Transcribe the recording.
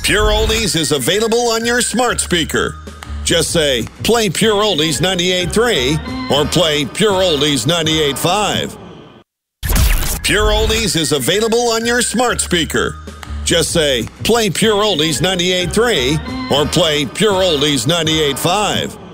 Pure Oldies is available on your smart speaker. Just say, play Pure Oldies 98.3 or play Pure Oldies 98.5. Pure Oldies is available on your smart speaker. Just say, play Pure Oldies 98.3 or play Pure Oldies 98.5.